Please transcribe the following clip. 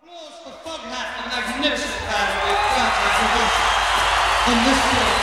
Applause for Foghat, a magnificent band with on this floor.